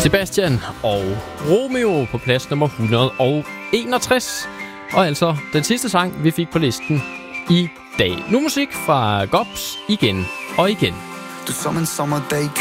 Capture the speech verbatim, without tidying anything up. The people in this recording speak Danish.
Sebastian og Romeo på plads nummer et hundrede og enogtres. Og altså den sidste sang, vi fik på listen i dag. Nu musik fra Gops igen og igen. Du som en sommerdag